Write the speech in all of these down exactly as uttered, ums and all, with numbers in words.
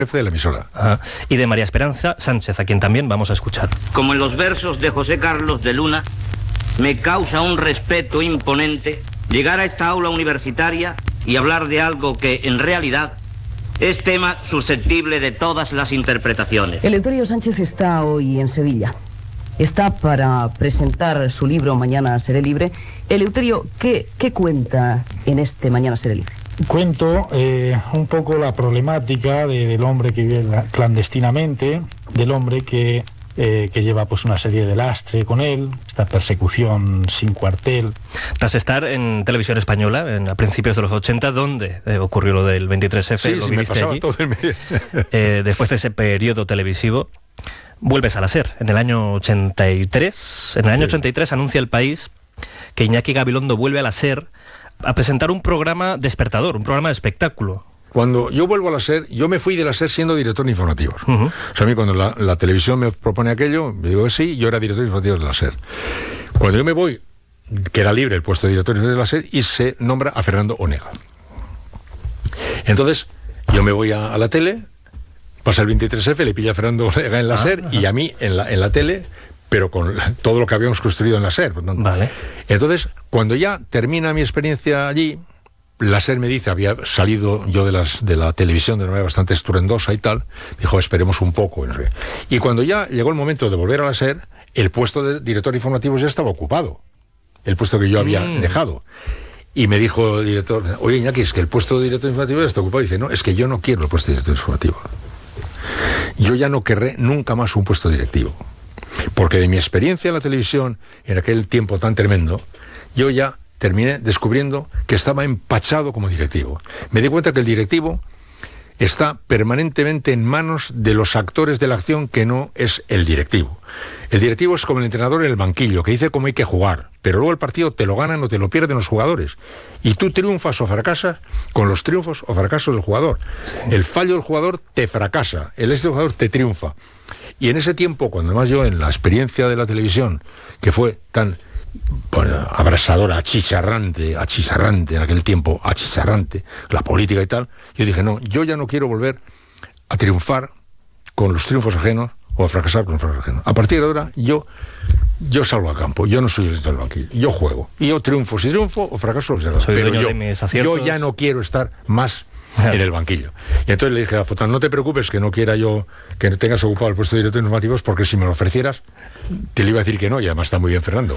jefe de la emisora. Ajá. Y de María Esperanza Sánchez, a quien también vamos a escuchar. Como en los versos de José Carlos de Luna, me causa un respeto imponente llegar a esta aula universitaria y hablar de algo que, en realidad, es tema susceptible de todas las interpretaciones. Eleuterio Sánchez está hoy en Sevilla. Está para presentar su libro Mañana seré libre. Eleuterio, ¿qué, qué cuenta en este Mañana seré libre? Cuento eh, un poco la problemática de, del hombre que vive clandestinamente, del hombre que, eh, que lleva pues una serie de lastre con él, esta persecución sin cuartel. Tras estar en Televisión Española en, a principios de los ochenta, donde eh, ocurrió lo del veintitrés efe, sí, lo sí, viviste me pasaba allí. todo el eh, después de ese periodo televisivo, vuelves a la SER en el año ochenta y tres. En el año sí. ochenta y tres anuncia El País que Iñaki Gabilondo vuelve a la SER a presentar un programa despertador, un programa de espectáculo. Cuando yo vuelvo a la SER, yo me fui de la SER siendo director de informativos. Uh-huh. O sea, a mí cuando la, la televisión me propone aquello, me digo que sí, yo era director de informativos de la SER. Cuando yo me voy, queda libre el puesto de director de la SER y se nombra a Fernando Onega. Entonces, yo me voy a, a la tele, pasa el veintitrés efe, le pilla a Fernando Onega en la ah, SER ajá. y a mí en la, en la tele, pero con todo lo que habíamos construido en la SER. Vale. Entonces, cuando ya termina mi experiencia allí, la SER me dice, había salido yo de, las, de la televisión de una manera bastante estruendosa y tal, dijo, esperemos un poco. No sé. Y cuando ya llegó el momento de volver a la SER, el puesto de director de informativos ya estaba ocupado, el puesto que yo había mm. dejado. Y me dijo el director, oye Iñaki, es que el puesto de director de informativos ya está ocupado. Y dice, no, es que yo no quiero el puesto de director informativo. Yo ya no querré nunca más un puesto directivo. Porque de mi experiencia en la televisión, en aquel tiempo tan tremendo, yo ya terminé descubriendo que estaba empachado como directivo. Me di cuenta que el directivo está permanentemente en manos de los actores de la acción, que no es el directivo. El directivo es como el entrenador en el banquillo, que dice cómo hay que jugar, pero luego el partido te lo ganan o te lo pierden los jugadores. Y tú triunfas o fracasas con los triunfos o fracasos del jugador. Sí. El fallo del jugador te fracasa, el éxito del jugador te triunfa. Y en ese tiempo, cuando además yo en la experiencia de la televisión, que fue tan bueno, abrasadora, achicharrante, achicharrante en aquel tiempo, achicharrante, la política y tal, yo dije, no, yo ya no quiero volver a triunfar con los triunfos ajenos o a fracasar con los fracasos ajenos. A partir de ahora, yo, yo salgo a campo, yo no soy el director del banquillo, yo juego. Y yo triunfo si triunfo o fracaso si fracaso. Pero yo, yo ya no quiero estar más en el banquillo. Y entonces le dije a Fotán, no te preocupes que no quiera yo que tengas ocupado el puesto de director de informativos, porque si me lo ofrecieras, te le iba a decir que no, y además está muy bien Fernando.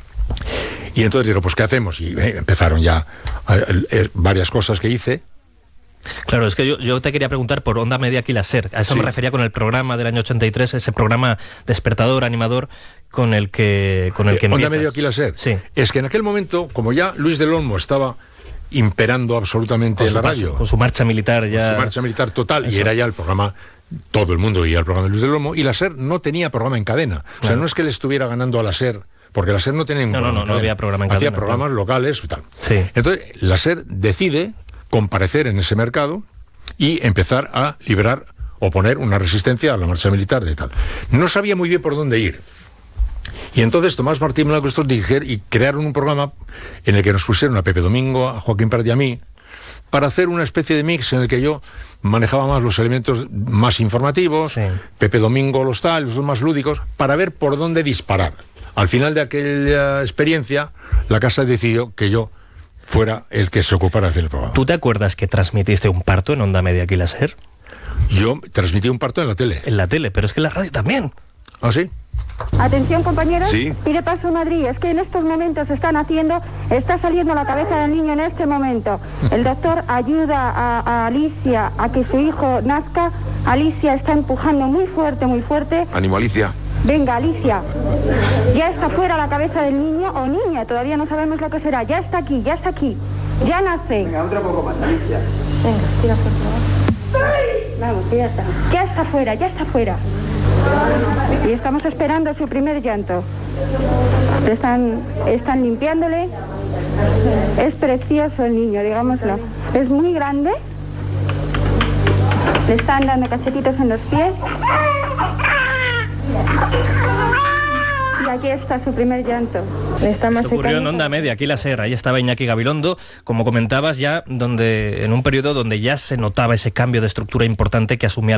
Y entonces digo, pues ¿qué hacemos? Y eh, empezaron ya eh, eh, varias cosas que hice. Claro, es que yo, yo te quería preguntar por Onda Media aquí la SER. A eso sí. me refería con el programa del año ochenta y tres, ese programa despertador, animador, con el que con el que eh, Onda empiezas. Media aquí la SER. Sí. Es que en aquel momento, como ya Luis del Olmo estaba imperando absolutamente en la radio, con su marcha militar ya, con su marcha militar total, eso. Y era ya el programa, todo el mundo oía el programa de Luis del Olmo, y la SER no tenía programa en cadena. O sea, claro. no es que le estuviera ganando a la SER, porque la SER no tenía ningún no, no, no, no había programa en hacía cadena, programas claro. locales y tal. Sí. Entonces, la SER decide comparecer en ese mercado y empezar a liberar o poner una resistencia a la marcha militar de tal. No sabía muy bien por dónde ir. Y entonces Tomás Martín Blanco estos dijeron y crearon un programa en el que nos pusieron a Pepe Domingo, a Joaquín Prat y a mí, para hacer una especie de mix en el que yo manejaba más los elementos más informativos, sí. Pepe Domingo los tal, los más lúdicos, para ver por dónde disparar. Al final de aquella experiencia, la casa decidió que yo fuera el que se ocupara de hacer el programa. ¿Tú te acuerdas que transmitiste un parto en Onda Media aquí la SER? Yo transmití un parto en la tele. En la tele, pero es que en la radio también. ¿Ah, sí? Atención, compañeros, sí. Pide paso a Madrid, es que en estos momentos se están haciendo, está saliendo la cabeza del niño en este momento. El doctor ayuda a, a Alicia a que su hijo nazca. Alicia está empujando muy fuerte, muy fuerte. Ánimo, Alicia. Venga, Alicia, ya está fuera la cabeza del niño o niña, todavía no sabemos lo que será, ya está aquí, ya está aquí, ya nace. Venga, otro poco más, Alicia. Venga, tira por favor. Vamos, que ya está. Ya está fuera, ya está fuera. Y estamos esperando su primer llanto. Están, están limpiándole. Es precioso el niño, digámoslo. Es muy grande. Le están dando cachetitos en los pies. Y aquí está su primer llanto. Esto ocurrió en Onda Media, aquí la SER. Ahí estaba Iñaki Gabilondo, como comentabas ya, donde en un periodo donde ya se notaba ese cambio de estructura importante que asumía